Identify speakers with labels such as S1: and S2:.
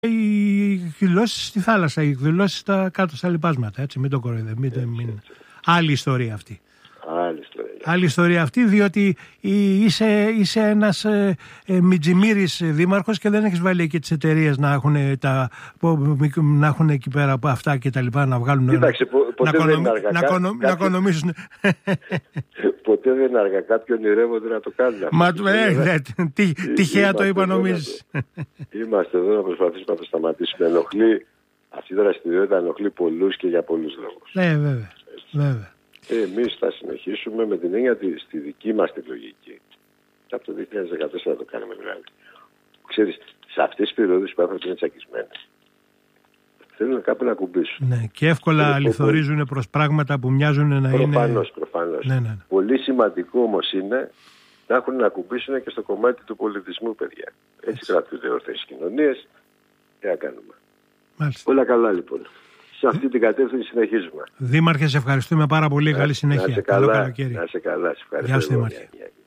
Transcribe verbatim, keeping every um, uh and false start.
S1: οι εκδηλώσεις στη θάλασσα, οι εκδηλώσεις στα κάτω στα λοιπάσματα. Έτσι, μην το κοροϊδεύετε. Μην... Άλλη ιστορία αυτή.
S2: Άλλη ιστορία.
S1: Άλλη ιστορία αυτή, διότι είσαι, είσαι ένας ε, ε, μιτζιμύρης δήμαρχος και δεν έχεις βάλει εκεί τις εταιρείες να έχουν, τα, να έχουν εκεί πέρα από αυτά και τα λοιπά, να βγάλουν.
S2: Κοίταξε, πο, ποτέ
S1: να,
S2: δεν είναι αργά.
S1: Να,
S2: Κά,
S1: κονο,
S2: κάποιο...
S1: να οικονομήσουν.
S2: Ποτέ δεν είναι αργά. Κάποιοι ονειρεύονται να το κάνουν.
S1: Μα ε, ε, τι, τυχαία το είπα, νομίζεις.
S2: Είμαστε εδώ να προσπαθήσουμε να το σταματήσουμε. Ενοχλεί, αυτή η δραστηριότητα ενοχλεί πολλούς και για πολλούς λόγους.
S1: Ναι, βέβαια. βέβαια.
S2: Εμείς θα συνεχίσουμε με την έννοια ότι στη δική μας τη λογική. Και από το δύο χιλιάδες δεκατέσσερα το κάνουμε δηλαδή. Ξέρεις, σε αυτές τις περιόδους που άνθρωποι είναι τσακισμένες, θέλουν κάπου να κουμπίσουν.
S1: Ναι, και εύκολα αληθορίζουν προ... προς πράγματα που μοιάζουν να
S2: προφανώς,
S1: είναι...
S2: Προφανώς, προφανώς.
S1: Ναι, ναι, ναι.
S2: Πολύ σημαντικό όμως είναι να έχουν να κουμπίσουν και στο κομμάτι του πολιτισμού, παιδιά. Έτσι, Έτσι. κρατούνται ορθές κοινωνίες. Τι να κάνουμε. Μάλιστα. Όλα καλά λοιπόν. Σε αυτή την κατεύθυνση συνεχίζουμε.
S1: Δήμαρχε, σε ευχαριστούμε πάρα πολύ.
S2: Να,
S1: καλή συνέχεια.
S2: Να σε καλά. Να σε καλά. Σε ευχαριστώ.
S1: Γεια σου, Δήμαρχε.